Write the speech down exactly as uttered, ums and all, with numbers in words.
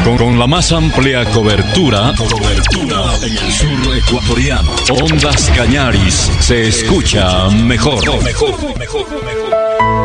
Con, con la más amplia cobertura, cobertura en el sur ecuatoriano. Ondas Cañaris se escucha mejor. Mejor, mejor, mejor.